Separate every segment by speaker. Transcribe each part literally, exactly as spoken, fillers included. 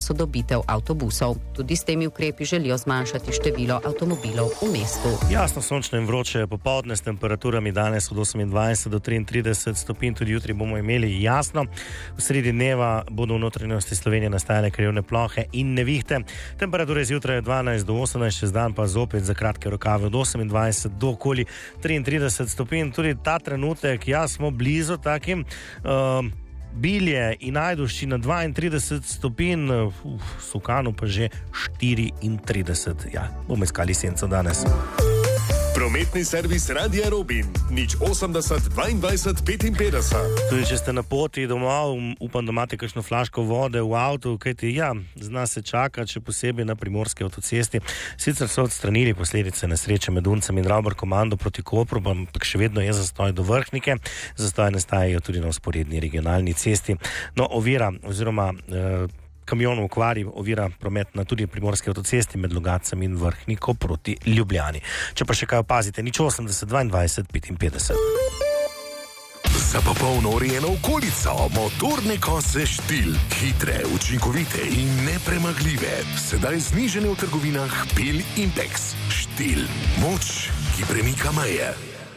Speaker 1: posodobitev avtobusov. Tudi s temi ukrepi želijo zmanjšati število avtomobilov v mestu.
Speaker 2: Jasno, sončno in vroče popoldne s temperaturami danes od osemindvajset do triintrideset stopinj, tudi jutri bomo imeli jasno. V sredi dneva bodo v notranjosti Slovenije nastajale krajevne plohe in nevihte. Temperature zjutraj od dvanajst do osemnajst, čez dan pa zopet za kratke rokave od osemindvajset do okoli triintrideset stopinj. Tudi ta trenutek, ja, smo blizu takim. Uh, Bilje in Ajdušči na dvaintrideset stopinj, v Sukanu pa že štiriintrideset. Ja, bomo iskali senco danes.
Speaker 3: Prometni servis Radia Robin, nič osemdeset, dvaindvajset, petinpetdeset.
Speaker 2: Tudi če ste na poti domov, upam, da imate kakšno flaško vode v avtu, kajti ja, zna se čaka, še posebej na primorski avtocesti. Sicer so odstranili posledice nesreče med Uncem in Ravbar komando proti Kopru, ampak še vedno je zastoj do Vrhnike. Zastoj nastajajo tudi na vzporedni regionalni cesti. No, ovira oziroma eh, kamion v okvari ovira promet na tudi primorski avtocesti med Logatcem in Vrhniko proti Ljubljani. Če pa še kaj opazite, nič osemdeset, dvaindvajset, petinpetdeset.
Speaker 3: Za popolno urejeno okolico, motorne kose Štil. Hitre, učinkovite in nepremagljive. Sedaj znižene v trgovinah Pil in Pex. Štil. Moč, ki premika meje.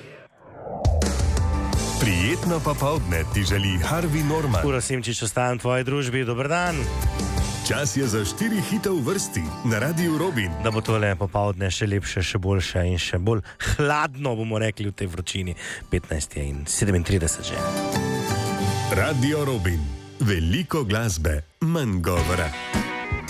Speaker 3: Prijetno popoldne ti želi Harvey Norman.
Speaker 2: Uro Simčič, ostajam v tvoji družbi. Dober dan.
Speaker 3: Čas je za štiri hite v vrsti na Radiu Robin.
Speaker 2: Da bo tole popoldne še lepše, še boljše in še bolj hladno, bomo rekli, v tej vročini. petnajst je in sedemintrideset že.
Speaker 3: Radio Robin. Veliko glasbe, manj govora.